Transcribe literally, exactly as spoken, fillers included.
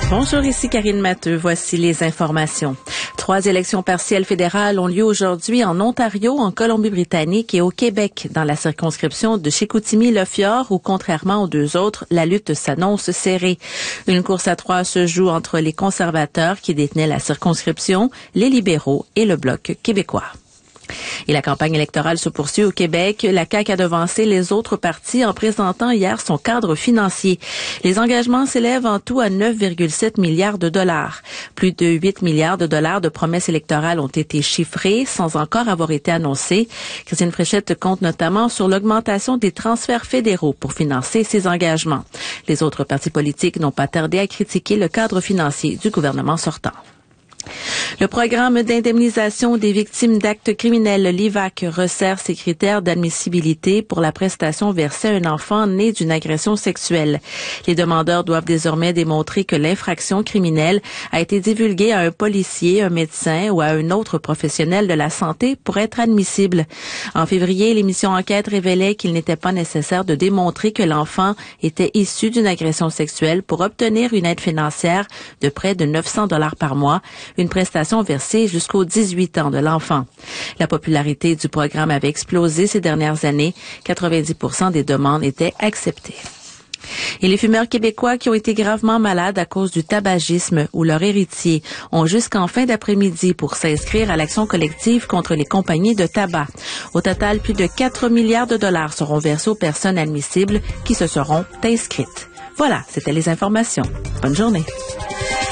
Bonjour, ici Karine Matteux. Voici les informations. Trois élections partielles fédérales ont lieu aujourd'hui en Ontario, en Colombie-Britannique et au Québec, dans la circonscription de Chicoutimi-Le Fjord, où, contrairement aux deux autres, la lutte s'annonce serrée. Une course à trois se joue entre les conservateurs qui détenaient la circonscription, les libéraux et le Bloc québécois. Et la campagne électorale se poursuit au Québec. La C A Q a devancé les autres partis en présentant hier son cadre financier. Les engagements s'élèvent en tout à neuf virgule sept milliards de dollars. Plus de huit milliards de dollars de promesses électorales ont été chiffrées sans encore avoir été annoncées. Christine Fréchette compte notamment sur l'augmentation des transferts fédéraux pour financer ces engagements. Les autres partis politiques n'ont pas tardé à critiquer le cadre financier du gouvernement sortant. Le programme d'indemnisation des victimes d'actes criminels, l'I V A C, resserre ses critères d'admissibilité pour la prestation versée à un enfant né d'une agression sexuelle. Les demandeurs doivent désormais démontrer que l'infraction criminelle a été divulguée à un policier, un médecin ou à un autre professionnel de la santé pour être admissible. En février, l'émission Enquête révélait qu'il n'était pas nécessaire de démontrer que l'enfant était issu d'une agression sexuelle pour obtenir une aide financière de près de neuf cents dollars par mois, une prestation versée jusqu'aux dix-huit ans de l'enfant. La popularité du programme avait explosé ces dernières années. quatre-vingt-dix pour cent des demandes étaient acceptées. Et les fumeurs québécois qui ont été gravement malades à cause du tabagisme ou leurs héritiers ont jusqu'en fin d'après-midi pour s'inscrire à l'action collective contre les compagnies de tabac. Au total, plus de quatre milliards de dollars seront versés aux personnes admissibles qui se seront inscrites. Voilà, c'était les informations. Bonne journée.